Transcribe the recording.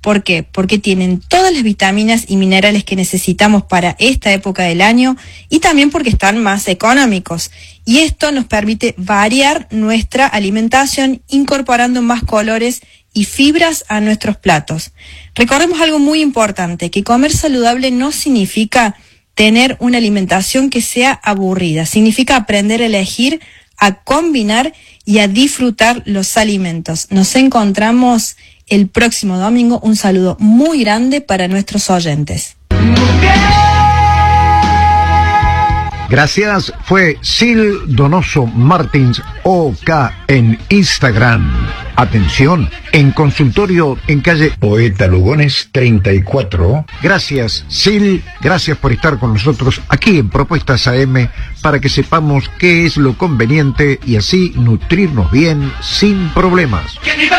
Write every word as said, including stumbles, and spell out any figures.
¿Por qué? Porque tienen todas las vitaminas y minerales que necesitamos para esta época del año y también porque están más económicos. Y esto nos permite variar nuestra alimentación incorporando más colores y fibras a nuestros platos. Recordemos algo muy importante, que comer saludable no significa tener una alimentación que sea aburrida, significa aprender a elegir, a combinar y a disfrutar los alimentos. Nos encontramos el próximo domingo. Un saludo muy grande para nuestros oyentes. Gracias, fue Sil Donoso Martins O K en Instagram. Atención, en consultorio en calle Poeta Lugones treinta y cuatro. Gracias, Sil, gracias por estar con nosotros aquí en Propuestas A M para que sepamos qué es lo conveniente y así nutrirnos bien sin problemas.